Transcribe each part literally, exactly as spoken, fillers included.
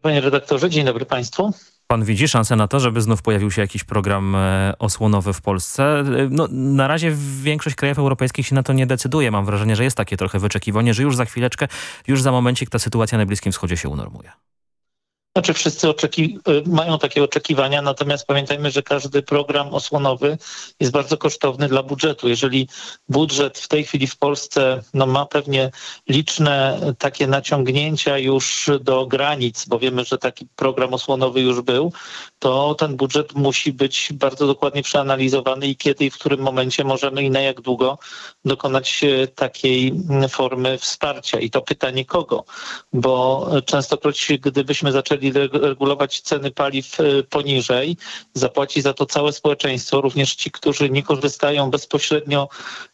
Panie redaktorze, dzień dobry państwu. Pan widzi szansę na to, żeby znów pojawił się jakiś program osłonowy w Polsce? No, na razie większość krajów europejskich się na to nie decyduje. Mam wrażenie, że jest takie trochę wyczekiwanie, że już za chwileczkę, już za momencik ta sytuacja na Bliskim Wschodzie się unormuje. Znaczy wszyscy oczeki- mają takie oczekiwania, natomiast pamiętajmy, że każdy program osłonowy jest bardzo kosztowny dla budżetu. Jeżeli budżet w tej chwili w Polsce no, ma pewnie liczne takie naciągnięcia już do granic, bo wiemy, że taki program osłonowy już był, to ten budżet musi być bardzo dokładnie przeanalizowany i kiedy i w którym momencie możemy i na jak długo dokonać takiej formy wsparcia. I to pytanie kogo? Bo częstokroć gdybyśmy zaczęli regulować ceny paliw poniżej, zapłaci za to całe społeczeństwo, również ci, którzy nie korzystają bezpośrednio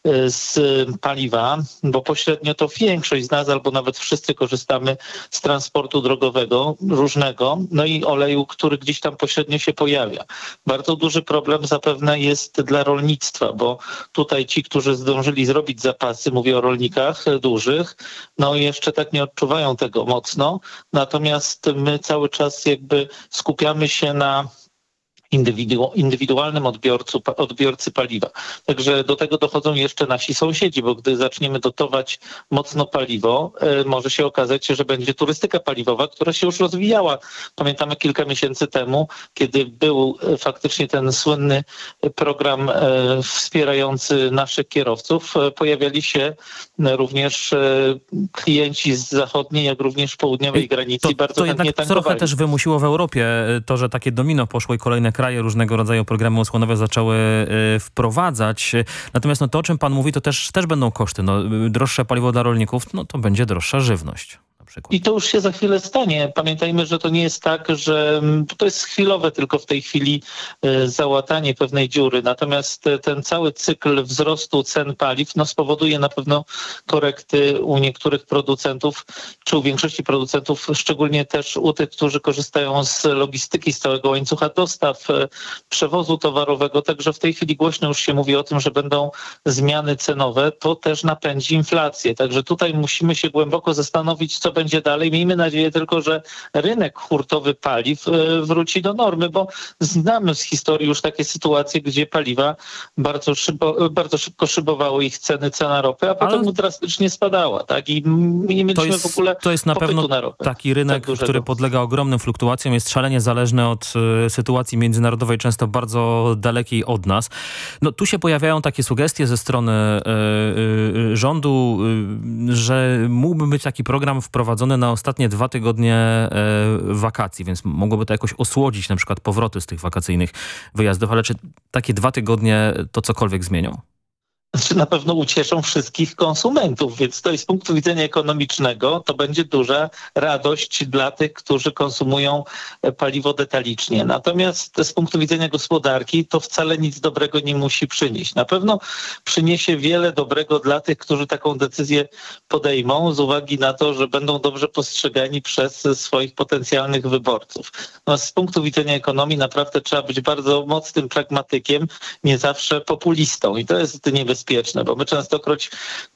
z paliwa, bo pośrednio to większość z nas albo nawet wszyscy korzystamy z transportu drogowego różnego, no i oleju, który gdzieś tam pośrednio się pojawia. Bardzo duży problem zapewne jest dla rolnictwa, bo tutaj ci, którzy zdążyli zrobić zapasy, mówię o rolnikach dużych, no jeszcze tak nie odczuwają tego mocno, natomiast my cały czas jakby skupiamy się na indywidu- indywidualnym odbiorcu, odbiorcy paliwa. Także do tego dochodzą jeszcze nasi sąsiedzi, bo gdy zaczniemy dotować mocno paliwo, y, może się okazać, że będzie turystyka paliwowa, która się już rozwijała. Pamiętamy kilka miesięcy temu, kiedy był y, faktycznie ten słynny program y, wspierający naszych kierowców, y, pojawiali się y, również y, klienci z zachodniej, jak również południowej granicy. To, bardzo to jednak trochę też wymusiło w Europie to, że takie domino poszło i kolejne kraje różnego rodzaju programy osłonowe zaczęły y, wprowadzać. Natomiast no, to, o czym pan mówi, to też, też będą koszty. No, droższe paliwo dla rolników, no to będzie droższa żywność. I to już się za chwilę stanie. Pamiętajmy, że to nie jest tak, że to jest chwilowe tylko w tej chwili y, załatanie pewnej dziury. Natomiast ten cały cykl wzrostu cen paliw no, spowoduje na pewno korekty u niektórych producentów, czy u większości producentów, szczególnie też u tych, którzy korzystają z logistyki, z całego łańcucha dostaw, y, przewozu towarowego. Także w tej chwili głośno już się mówi o tym, że będą zmiany cenowe. To też napędzi inflację. Także tutaj musimy się głęboko zastanowić, co będzie dalej. Miejmy nadzieję tylko, że rynek hurtowy paliw wróci do normy, bo znamy z historii już takie sytuacje, gdzie paliwa bardzo szybko, bardzo szybko szybowały ich ceny, cena ropy, a potem Ale... drastycznie spadała. Tak? I nie mieliśmy jest, w ogóle to jest na pewno na ropę, taki rynek, tak który podlega ogromnym fluktuacjom, jest szalenie zależny od y, sytuacji międzynarodowej, często bardzo dalekiej od nas. No tu się pojawiają takie sugestie ze strony y, y, rządu, y, że mógłby być taki program wprowadzony na ostatnie dwa tygodnie e, wakacji, więc mogłoby to jakoś osłodzić na przykład powroty z tych wakacyjnych wyjazdów, ale czy takie dwa tygodnie to cokolwiek zmienią? Na pewno ucieszą wszystkich konsumentów, więc to jest z punktu widzenia ekonomicznego, to będzie duża radość dla tych, którzy konsumują paliwo detalicznie. Natomiast z punktu widzenia gospodarki to wcale nic dobrego nie musi przynieść. Na pewno przyniesie wiele dobrego dla tych, którzy taką decyzję podejmą z uwagi na to, że będą dobrze postrzegani przez swoich potencjalnych wyborców. No, z punktu widzenia ekonomii naprawdę trzeba być bardzo mocnym pragmatykiem, nie zawsze populistą i to jest niebezpieczne. Bezpieczne, bo my częstokroć,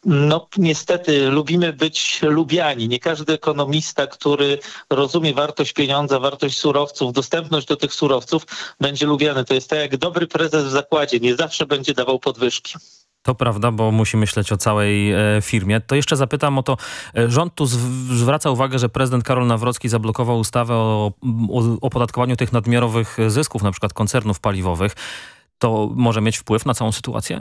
no niestety lubimy być lubiani. Nie każdy ekonomista, który rozumie wartość pieniądza, wartość surowców, dostępność do tych surowców będzie lubiany. To jest tak jak dobry prezes w zakładzie, nie zawsze będzie dawał podwyżki. To prawda, bo musi myśleć o całej e, firmie. To jeszcze zapytam o to. Rząd tu zwraca uwagę, że prezydent Karol Nawrocki zablokował ustawę o, o opodatkowaniu tych nadmiarowych zysków, na przykład koncernów paliwowych. To może mieć wpływ na całą sytuację?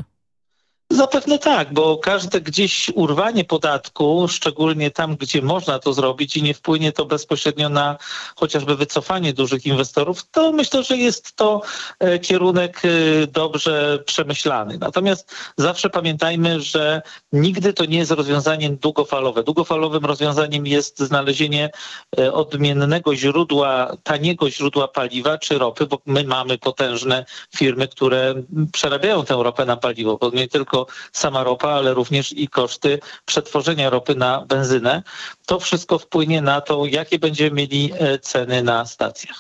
Zapewne tak, bo każde gdzieś urwanie podatku, szczególnie tam, gdzie można to zrobić i nie wpłynie to bezpośrednio na chociażby wycofanie dużych inwestorów, to myślę, że jest to kierunek dobrze przemyślany. Natomiast zawsze pamiętajmy, że nigdy to nie jest rozwiązanie długofalowe. Długofalowym rozwiązaniem jest znalezienie odmiennego źródła, taniego źródła paliwa czy ropy, bo my mamy potężne firmy, które przerabiają tę ropę na paliwo, bo nie tylko sama ropa, ale również i koszty przetworzenia ropy na benzynę. To wszystko wpłynie na to, jakie będziemy mieli ceny na stacjach.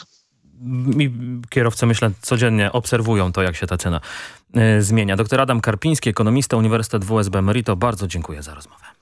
I kierowcy, myślę, codziennie obserwują to, jak się ta cena y, zmienia. Doktor Adam Karpiński, ekonomista, Uniwersytet W S B Merito. Bardzo dziękuję za rozmowę.